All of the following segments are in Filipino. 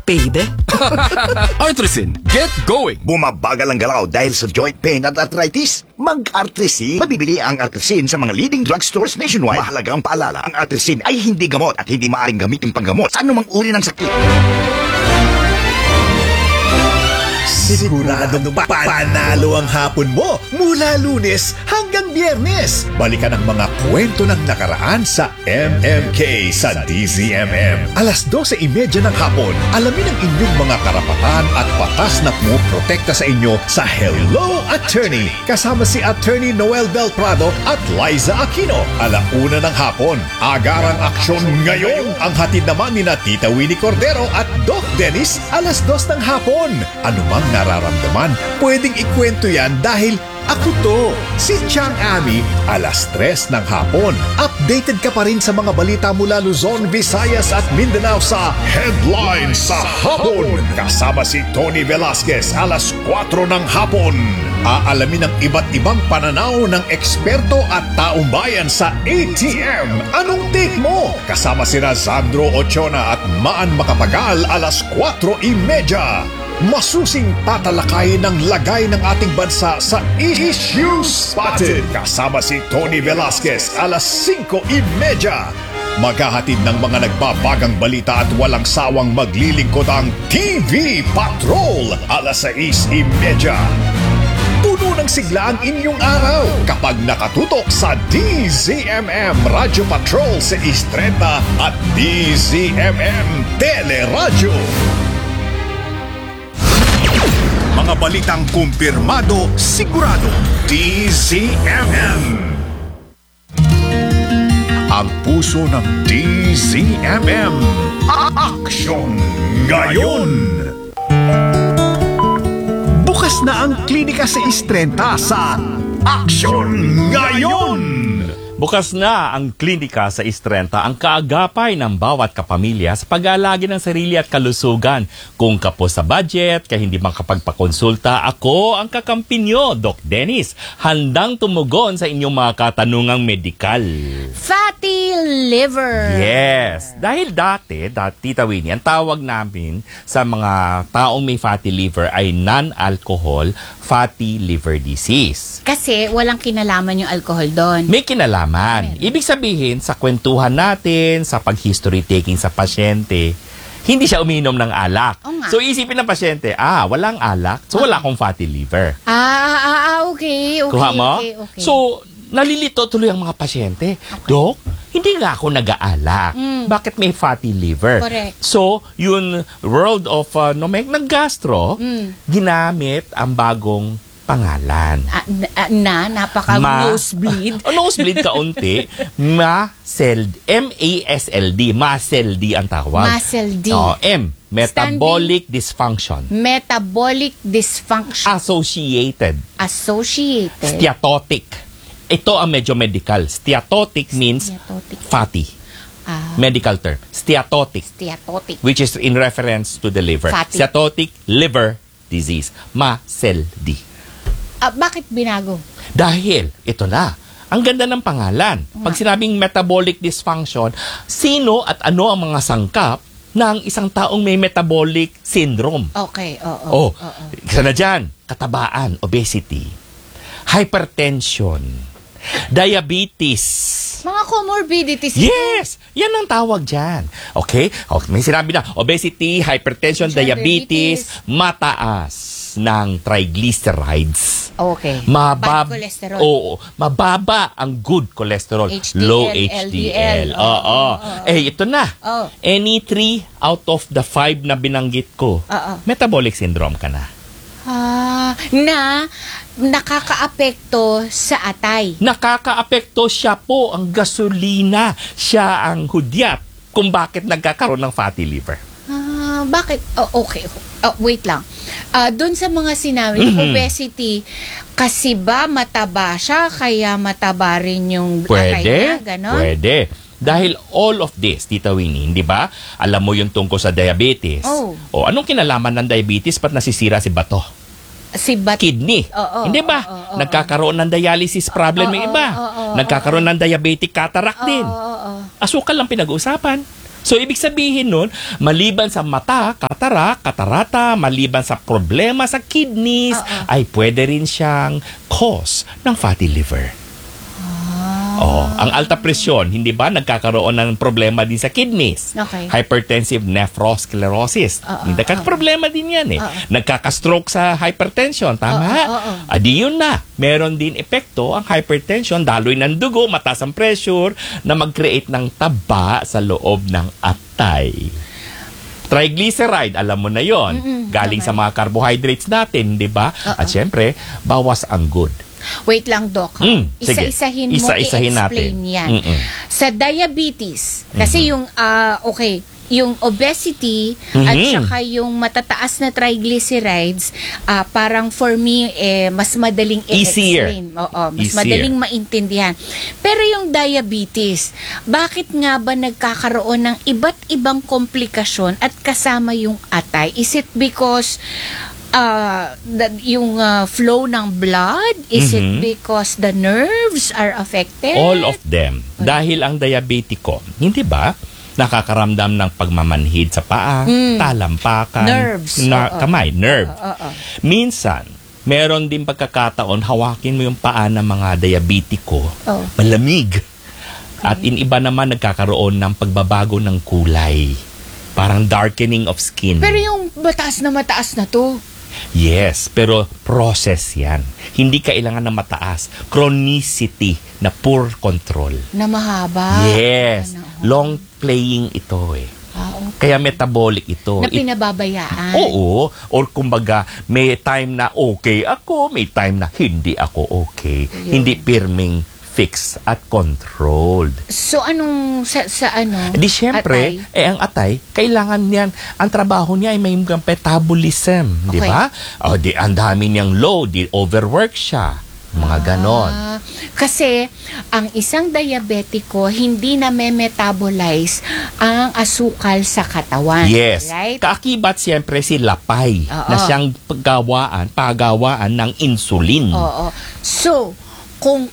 Payde? Artrisin, get going! Bumabagal ang galaw dahil sa joint pain at arthritis? Mag-Artrisin. Mabibili ang Artrisin sa mga leading drugstores nationwide. Mahalagang paalala, ang Artrisin ay hindi gamot at hindi maaaring gamitin panggamot sa anumang uri ng sakit. Siguradong panalo ang hapon mo mula Lunes hanggang Biyernes. Balikan ang mga kwento ng nakaraan sa MMK sa DZMM. Alas 12:30 ng hapon, alamin ang inyong mga karapatan at batas na pumoprotekta sa inyo sa Hello Attorney. Kasama si Attorney Noel Del Prado at Liza Aquino. 1:00 ng hapon, agarang aksyon ngayon. Ang hatid naman ni na Tita Winnie Cordero at Doc Dennis, 2:00 ng hapon. Anumang nararamdaman, pwedeng ikwento yan dahil ako to, si Chang Ami, 3:00 ng hapon. Updated ka pa rin sa mga balita mula Luzon, Visayas at Mindanao sa Headline sa Hapon. Kasama si Tony Velasquez, 4:00 ng hapon. Aalamin ang iba't ibang pananaw ng eksperto at taong bayan sa ATM. Anong take mo? Kasama sina Sandro Ochona at Maan Makapagal, 4:30. Masusing tatalakayin ng lagay ng ating bansa sa Issue Spotted. Kasama si Tony Velasquez, 5:30. Maghahatid ng mga nagbabagang balita at walang sawang maglilingkod ang TV Patrol, 6:30. Puno ng sigla ang inyong araw kapag nakatutok sa DZMM Radio Patrol sa Istreta at DZMM Teleradyo. Mga balitang kumpirmado, sigurado, DZMM. Ang puso ng DZMM. Aksyon ngayon! Bukas na ang klinika sa Istreta sa Aksyon ngayon! Bukas na ang klinika sa Istrenta, ang kaagapay ng bawat kapamilya sa pag-aalagi ng sarili at kalusugan. Kung kapos sa budget, kaya hindi makapagpakonsulta, ako ang kakampi nyo, Doc Dennis. Handang tumugon sa inyong mga katanungang medikal. Fatty liver. Yes. Dahil dati, Tita Winnie, ang tawag namin sa mga taong may fatty liver ay non-alcohol fatty liver disease. Kasi walang kinalaman yung alcohol doon. May kinalaman. Ibig sabihin, sa kwentuhan natin, sa pag-history taking sa pasyente, hindi siya uminom ng alak. So, isipin ng pasyente, walang alak, so wala akong fatty liver. Okay. Kuha mo? Okay. So, nalilito tuloy ang mga pasyente. Okay. Dok, hindi nga ako nag-aalak. Bakit may fatty liver? Correct. So, yun, world of nag-gastro, ginamit ang bagong pangalan. Napaka-nosebleed. Nosebleed kaunti. MASLD. MASLD ang tawag. MASLD. M. Metabolic dysfunction. Metabolic dysfunction. Associated. Steatotic. Ito ang medyo medical. Steatotic means fatty. Medical term. Steatotic. Which is in reference to the liver. Fatty. Steatotic liver disease. MASLD. Bakit binago? Dahil, ito na, ang ganda ng pangalan. Pag sinabing metabolic dysfunction, sino at ano ang mga sangkap ng isang taong may metabolic syndrome? Okay, Isa na dyan, katabaan, obesity, hypertension, diabetes. Mga comorbidities. Yes! Yan ang tawag dyan. Okay? May sinabi na, obesity, hypertension, diabetes, mataas ng triglycerides. Okay. Bad Mababa cholesterol. Oo. Mababa ang good cholesterol. HDL, low HDL. Ito na. Any 3 out of the 5 na binanggit ko, metabolic syndrome ka na. Na nakakaapekto sa atay. Nakakaapekto siya po ang gasolina. Siya ang hudyat kung bakit nagkakaroon ng fatty liver. Bakit? Okay. Wait lang. Doon sa mga sinabi, obesity, kasi ba mataba siya, kaya mataba rin yung atay niya? Ganon? Pwede. Dahil all of this, Tita Winnie, di ba? Alam mo yung tungkol sa diabetes. Anong kinalaman ng diabetes? Ba't nasisira si bato? Kidney. Hindi ba? Nagkakaroon ng dialysis problem yung iba. Nagkakaroon ng diabetic cataract din. Asukal lang pinag-uusapan. So, ibig sabihin nun, maliban sa mata, katarata, maliban sa problema sa kidneys, ay pwede rin siyang cause ng fatty liver. Ang alta presyon, hindi ba nagkakaroon ng problema din sa kidneys? Okay. Hypertensive nephrosclerosis. Problema din yan eh. Nagkaka-stroke sa hypertension, tama? Adi yun na. Meron din epekto ang hypertension, daloy ng dugo, mataas ang pressure, na mag-create ng taba sa loob ng atay. Triglyceride, alam mo na yon. Galing sa mga carbohydrates natin, di ba? At syempre, bawas ang good. Wait lang, Doc. Isa-isahin mo, Isa-isahin i-explain natin. yan. Sa diabetes, kasi yung, yung obesity at saka yung matataas na triglycerides, parang for me, mas madaling i-explain. Mas madaling maintindihan. Pero yung diabetes, bakit nga ba nagkakaroon ng iba't ibang komplikasyon at kasama yung atay? Is it because yung flow ng blood? Is it because the nerves are affected? All of them. Dahil ang diabetiko, hindi ba, nakakaramdam ng pagmamanhid sa paa, talampakan, nerves. Kamay, nerve. Minsan, meron din pagkakataon, hawakin mo yung paa ng mga diabetiko, malamig. At iba naman nagkakaroon ng pagbabago ng kulay. Parang darkening of skin. Pero yung mataas na to, yes, pero process yan. Hindi kailangan na mataas. Chronicity na poor control. na mahaba. Yes. Long playing ito eh. Okay. Kaya metabolic ito. Na pinababayaan. Oo. Or kumbaga, may time na okay ako, may time na hindi ako okay. Hindi pirming fixed at controlled. So anong sa ano? Di syempre, atay? ang atay, kailangan niyan, ang trabaho niya ay may metabolism, di ba? Di ang dami niyang load, di overwork siya. Mga ganon. Kasi ang isang diabetiko hindi na metabolize ang asukal sa katawan. Yes. Right? Kaakibat siyempre si lapay na siyang pagawaan ng insulin. So, kung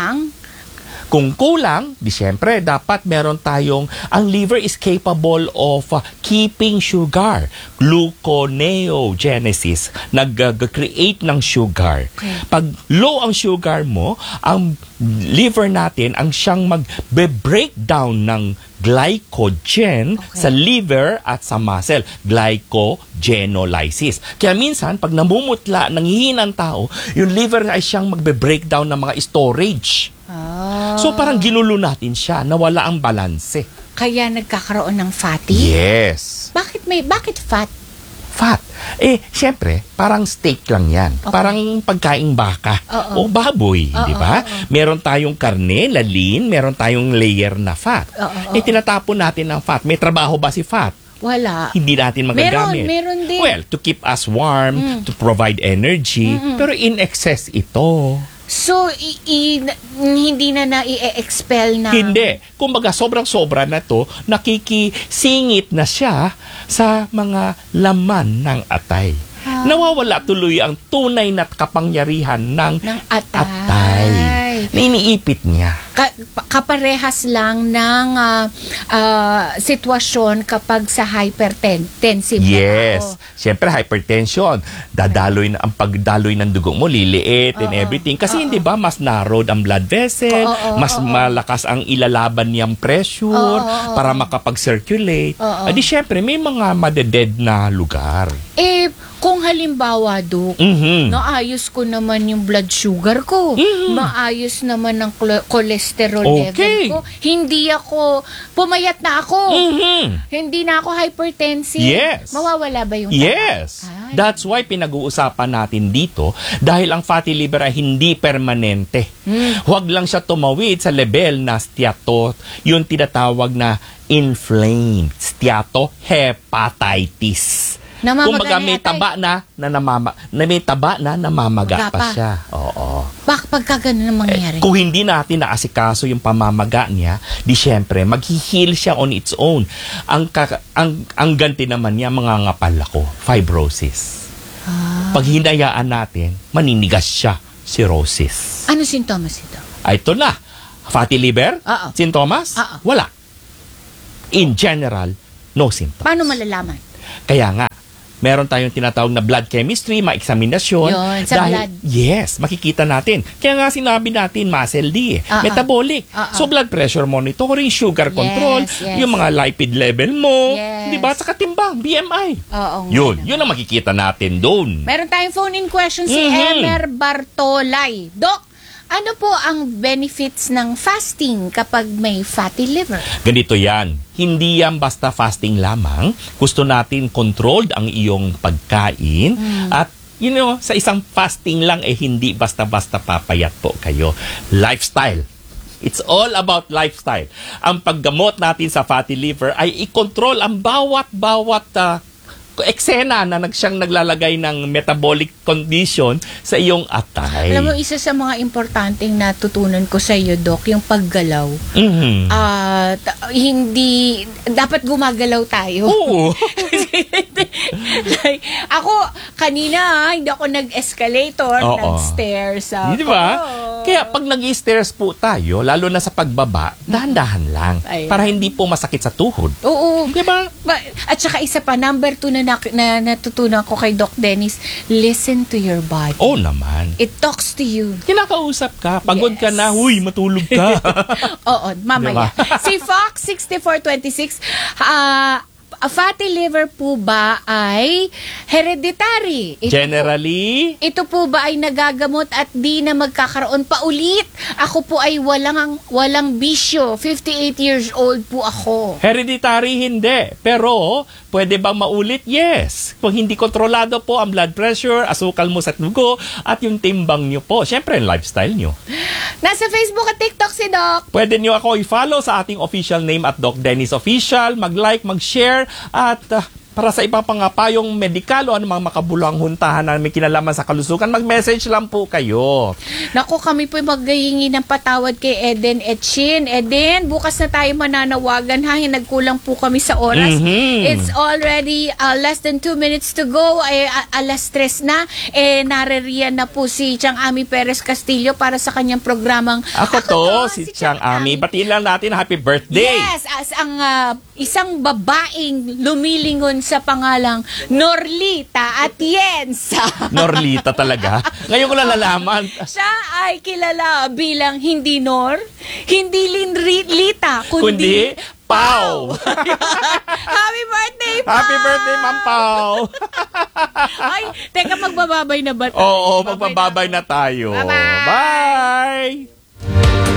kulang, di siyempre, dapat meron tayong, ang liver is capable of keeping sugar. Gluconeogenesis, nag-create ng sugar. Okay. Pag low ang sugar mo, ang liver natin, ang siyang mag-breakdown ng glycogen sa liver at sa muscle. Glycogenolysis. Kaya minsan, pag namumutla, nanghihina ang tao, yung liver ay siyang magbe-breakdown ng mga storage. So parang ginulo natin siya, nawala ang balanse. Kaya nagkakaroon ng fatty? Yes. Bakit fat? Fat. Siyempre, parang steak lang yan. Parang pagkaing baka o baboy, di ba? Meron tayong karne, lalin, meron tayong layer na fat. Tinatapon natin ang fat. May trabaho ba si fat? Wala. Hindi natin magagamit. Meron din. Well, to keep us warm, to provide energy, pero in excess ito. So, hindi na i-expel na? Hindi. Kumbaga, sobrang-sobra na to, nakikisingit na siya sa mga laman ng atay. Nawawala tuloy ang tunay na kapangyarihan ng atay. Na iniipit niya. Kaparehas lang ng sitwasyon kapag sa hypertensive. Yes. Siyempre, hypertension. Ang pagdaloy ng dugo mo, liliit and everything. Kasi hindi ba, mas narrowed ang blood vessel, mas malakas ang ilalaban niyang pressure para makapag-circulate. Di siyempre, may mga madeded na lugar. Kung halimbawa, Dok, naayos ko naman yung blood sugar ko, maayos naman ang cholesterol level ko, hindi ako, pumayat na ako, hindi na ako hypertensive, mawawala ba yung taba? Yes. That's why pinag-uusapan natin dito, dahil ang fatty liver ay hindi permanente. Huwag lang siya tumawid sa level na steato, yung tinatawag na inflamed steatohepatitis. Kumbaga may taba na namamaga pa siya. Oo. Pagka ganun ang mangyayari? Kung hindi natin naasikaso yung pamamaga niya, di syempre mag-heal siya on its own. Ang ganti naman niya, mga ngapal ako, fibrosis. Pag hinayaan natin, maninigas siya, cirrhosis. Ano sintomas ito? Ito na. Fatty liver? Sintomas? Wala. In general, no symptoms. Paano malalaman? Kaya nga, meron tayong tinatawag na blood chemistry, maeksaminasyon. Yun, sa blood. Yes, makikita natin. Kaya nga sinabi natin, muscle D, metabolic. So blood pressure monitoring, sugar control, yes. yung mga lipid level mo, Yes. di ba? Saka timbang, BMI. Oo. Yun ang makikita natin doon. Meron tayong phone-in question si Emer Bartolay. Doc, ano po ang benefits ng fasting kapag may fatty liver? Ganito yan. Hindi yan basta fasting lamang. Gusto natin controlled ang iyong pagkain. At, sa isang fasting lang, hindi basta-basta papayat po kayo. Lifestyle. It's all about lifestyle. Ang paggamot natin sa fatty liver ay i-control ang bawat eksena na siyang naglalagay ng metabolic condition sa iyong atay. Alam mo, isa sa mga importanteng natutunan ko sa iyo, Doc, yung paggalaw. Hindi, dapat gumagalaw tayo. Oo. Like, ako, kanina, hindi ako nag-escalator, Oo. nag-stairs. Di ba? Kaya pag nag-stairs po tayo, lalo na sa pagbaba, dahan-dahan lang. Ayun. Para hindi po masakit sa tuhod. Oo. Di ba? At saka isa pa, number 2 na natutunan ko kay Doc Dennis, listen to your body. Oo naman. It talks to you. Kinakausap ka, pagod ka Yes. na, huy, matulog ka. Oo, mamaya. Si Fox 6426, a fatty liver po ba ay hereditary? Generally, Ito po ba ay nagagamot at di na magkakaroon pa ulit? Ako po ay walang bisyo. 58 years old po ako. hereditary hindi. Pero, pwede bang maulit? Yes. Kung hindi kontrolado po ang blood pressure, asukal mo sa dugo, at yung timbang nyo po. Siyempre, yung lifestyle nyo. Nasa Facebook at TikTok si Doc. Pwede nyo ako i-follow sa ating official name at Doc Dennis Official. Mag-like, mag-share, at para sa iba pang payong medikal o anumang makabulang huntahan na may kinalaman sa kalusugan, mag-message lang po kayo. Naku, kami po maghihingi ng patawad kay Eden Etchin. Eden, bukas na tayo mananawagan ha. Nagkulang po kami sa oras. It's already less than 2 minutes to go. Alas 3 na. Naririyan na po si Chang Ami Perez Castillo para sa kanyang programang Ako to, si Chang Ami. Batiin lang natin, happy birthday! Yes, as ang isang babaeng lumilingon sa pangalang Norlita Atienza. Norlita talaga. Ngayon ko lang nalaman. Siya ay kilala bilang hindi Nor, hindi Lita, Kundi, Pau! Happy birthday, Pau! Happy birthday, Ma'am Pau! Ay, teka, magbababay na ba tayo? Oo, magbababay na tayo. Bye-bye! Bye!